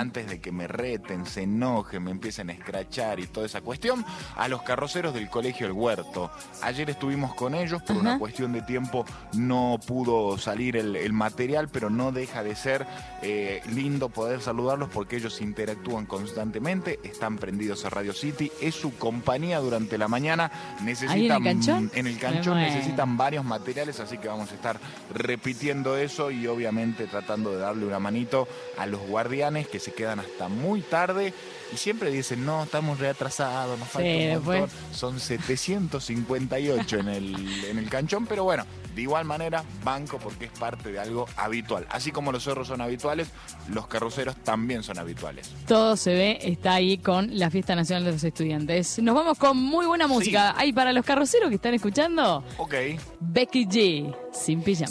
antes de que me reten, se enojen, me empiecen a escrachar y toda esa cuestión, a los carroceros del Colegio El Huerto. Ayer estuvimos con ellos, por una cuestión de tiempo no pudo salir el material, pero no deja de ser lindo poder saludarlos porque ellos interactúan constantemente, están prendidos a Radio City, es su compañía durante la mañana. Necesitan, en el canchón necesitan varios materiales, así que vamos a estar repitiendo eso y obviamente tratando de darle una manito a los guardianes que se quedan hasta muy tarde y siempre dicen, no, estamos reatrasados, nos falta un montón. Son 758 en el canchón, pero bueno, de igual manera, banco porque es parte de algo habitual. Así como los zorros son habituales, los carroceros también son habituales. Todo se ve, está ahí con la Fiesta Nacional de los Estudiantes. Nos vamos con muy buena música. Ahí para los carroceros que están escuchando, Ok. Becky G, Sin Pijama.